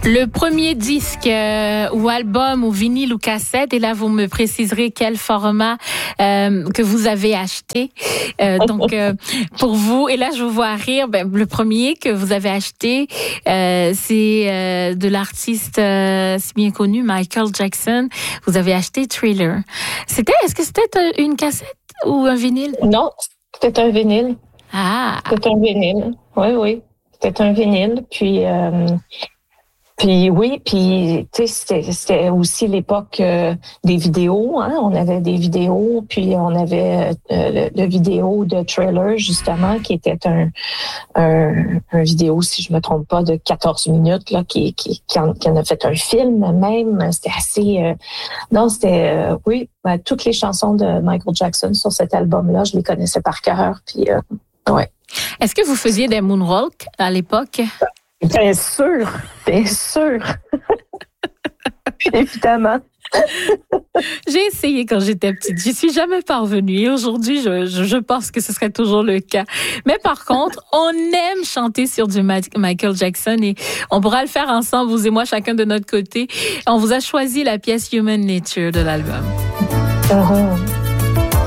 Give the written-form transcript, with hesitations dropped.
Le premier disque ou album ou vinyle ou cassette, et là vous me préciserez quel format que vous avez acheté. Donc pour vous, et là je vous vois rire, le premier que vous avez acheté, c'est de l'artiste si bien connu, Michael Jackson. Vous avez acheté Thriller. Est-ce que c'était une cassette ou un vinyle? Non, c'était un vinyle. Ah! C'était un vinyle, oui. C'était un vinyle, Puis oui, puis tu sais, c'était aussi l'époque des vidéos. Hein? On avait des vidéos, puis on avait le vidéo de Thriller, justement, qui était un vidéo, si je me trompe pas, de 14 minutes, là, qui en a fait un film même. C'était assez... oui, toutes les chansons de Michael Jackson sur cet album-là, je les connaissais par cœur, puis ouais. Est-ce que vous faisiez des moonwalk à l'époque? Bien sûr. Évidemment. J'ai essayé quand j'étais petite. J'y suis jamais parvenue. Et aujourd'hui, je pense que ce serait toujours le cas. Mais par contre, on aime chanter sur du Michael Jackson et on pourra le faire ensemble, vous et moi, chacun de notre côté. On vous a choisi la pièce Human Nature de l'album. Uh-huh.